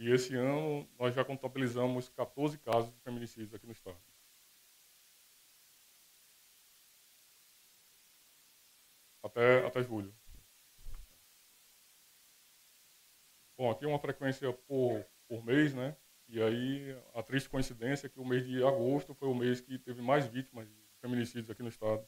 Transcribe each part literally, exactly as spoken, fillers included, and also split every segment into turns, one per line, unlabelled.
E esse ano nós já contabilizamos quatorze casos de feminicídios aqui no estado. Até, até julho. Bom, aqui é uma frequência por, por mês, né? E aí a triste coincidência é que o mês de agosto foi o mês que teve mais vítimas de feminicídios aqui no estado.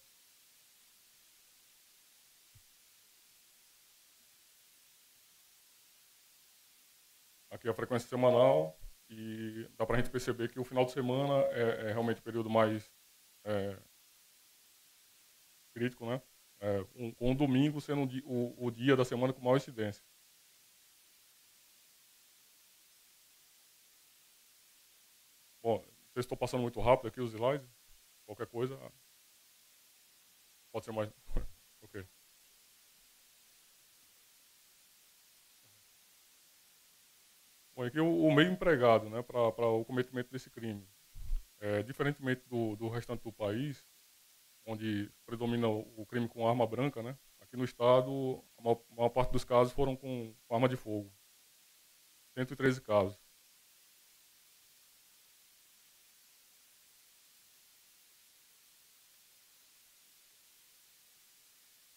Aqui é a frequência semanal e dá para a gente perceber que o final de semana é, é realmente o período mais é, crítico, né? É, um, com o domingo sendo um di- o, o dia da semana com maior incidência. Bom, vocês estão passando muito rápido aqui os slides? Qualquer coisa, pode ser mais. Ok. Bom, aqui o, o meio empregado, né, para o cometimento desse crime. É, diferentemente do, do restante do país, onde predomina o, o crime com arma branca, né, aqui no estado, a maior, a maior parte dos casos foram com, com arma de fogo. cento e treze casos.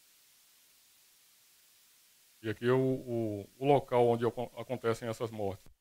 E aqui é o, o, o local onde acon- acontecem essas mortes.